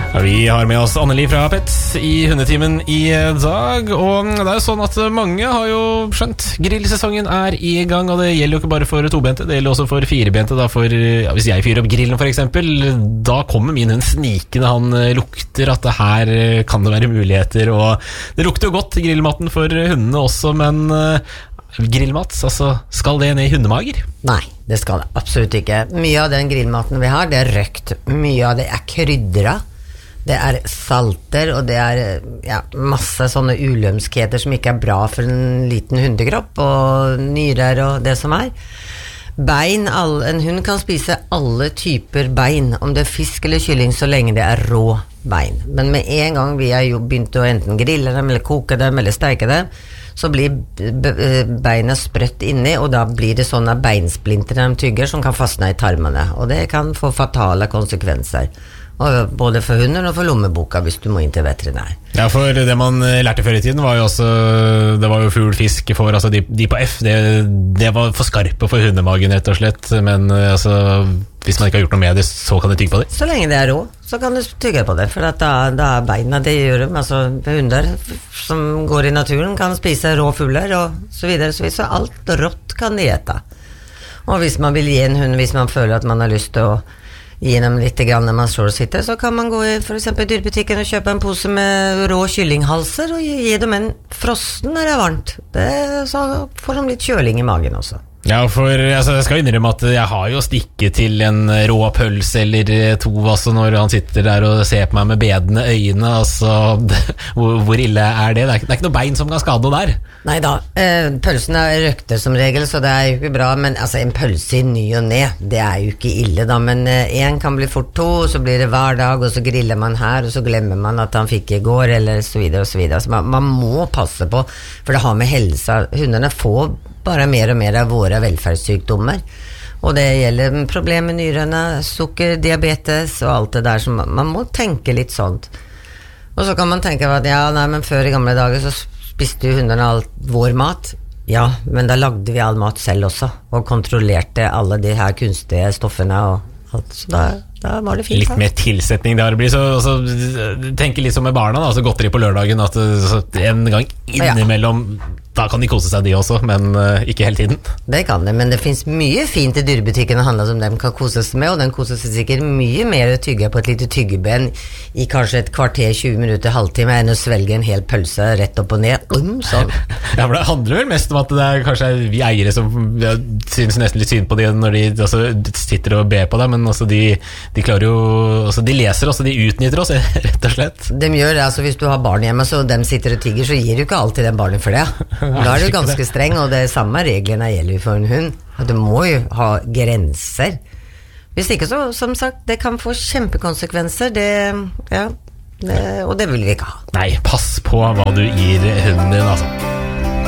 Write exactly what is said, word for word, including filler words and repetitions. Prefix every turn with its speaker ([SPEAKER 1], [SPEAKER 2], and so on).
[SPEAKER 1] Ja, vi har med oss Anneli fra Pets i hundetimen i dag. Og det er jo sånn at mange har jo skjønt grillsesongen er i gang. Og det gjelder jo ikke bare for tobente, det gjelder også for firebente da. For ja, hvis jeg fyrer opp grillen for eksempel, da kommer min hund snikende. Han lukter at det her kan det være muligheter. Og det lukter jo godt grillmatten for hundene også. Men grillmat, altså, skal det ned i hundemager?
[SPEAKER 2] Nei, det skal det absolutt ikke. Mye av den grillmaten vi har, det er røkt. Mye av det er krydret. Det er salter, og det er ja, masse sånne ulømskheter som ikke er bra for en liten hundekropp, og nyrer og det som er. Bein, all, en hund kan spise alle typer bein, om det er fisk eller kylling, så lenge det er rå bein. Men med en gang vi har jo begynt å enten grille dem, eller koke dem, eller steike dem, så blir beina sprøtt inni, og da blir det sånne beinsplinter de tygger som kan fastne i tarmene, og det kan få fatale konsekvenser. Og både for hunden og for lommeboka hvis du må inn til veterinær.
[SPEAKER 1] Ja, for det man lærte før i tiden var jo også, det var jo fugl, fisk, for altså de, de på F, det, det var for skarpe for hundemagen rett og slett, men altså, hvis man ikke har gjort noe med det, så kan du tygge på det?
[SPEAKER 2] Så lenge det er rå, så kan du tygge på det, for at da, da er beina det gjør dem, altså hunder som går i naturen kan spise rå fugler og så videre, så, videre, så alt rått kan de ete. Og hvis man vil gi en hund, hvis man føler at man har lyst til å gi dem litt grann når man står og sitter, så kan man gå i for eksempel dyrebutikken og kjøpe en pose med rå kyllinghalser og gi, gi dem en frosten når det er varmt. Det, så får de litt kjøling i magen også.
[SPEAKER 1] Ja, for altså, jeg skal innrømme at jeg har jo stikket til en rå pølse eller to, altså når han sitter der og ser på meg med bedende øyne, altså, det, hvor, hvor ille er det? Det er, det er ikke noe bein som kan skade noe der.
[SPEAKER 2] Neida, eh, pølsen er røkter som regel, så det er jo ikke bra, men altså en pølse i ny og ned, det er jo ikke ille da, men eh, en kan bli fort to, så blir det hver dag, og så griller man her, og så glemmer man at han fikk i går, eller så videre og så videre. Så man, man må passe på, for det har med helse, hundene får bare mer og mer av våre velferdssykdommer, og det gjelder problemer med nyrene, sukker, diabetes og alt det der, så man, man må tenke litt sånt. Og så kan man tenke at ja, nei, men før i gamle dager så spiste jo hundene alt vår mat. Ja, men da lagde vi all mat selv også, og kontrollerte alle de her kunstige stoffene og alt, så da, da var det fint.
[SPEAKER 1] Litt mer tilsetning der det blir, så, så tenker litt som med barna da, så godteri på lørdagen, at så en gang innimellom, da kan de kose seg de også, men uh, ikke hele tiden.
[SPEAKER 2] Det kan det, men det finnes mye fint i dyrebutikken å handle som de kan kose seg med, og den koser seg sikkert mye mer å tygge på et lite tyggeben i kanskje et kvarter, tjue minutter, halvtime, enn å svelge en hel pølse rett opp og ned. Um, sånn.
[SPEAKER 1] Ja, for det handler vel mest om at det er kanskje vi eiere som ja, synes nesten litt synd på de når de altså, sitter og ber på det, men altså, de, de klarer jo, altså, de leser oss, og de utnytter oss, rett og slett.
[SPEAKER 2] De gjør det, altså hvis du har barn hjemme, så de sitter og tygger, så gir du ikke alltid den barnet for det. Da er du ganske streng, og det samme reglene gjelder jo for en hund. Du må jo ha grenser. Hvis ikke så, som sagt, det kan få kjempekonsekvenser, det, ja, det, og det vil vi ikke ha.
[SPEAKER 1] Nei, pass på hva du gir hunden din, altså.